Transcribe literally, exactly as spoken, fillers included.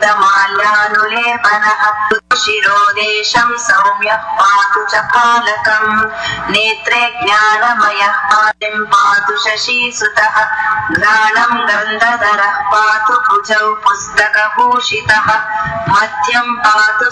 गन्धमाल्यानुलेपनः शिरोदेशं सौम्यः पातु च पालकम् नेत्रे ज्ञानमयः पातिं पातु शशीसुतः घ्राणं गन्धधरः पातु भुजौ पुस्तकभूषितः मध्यं पातु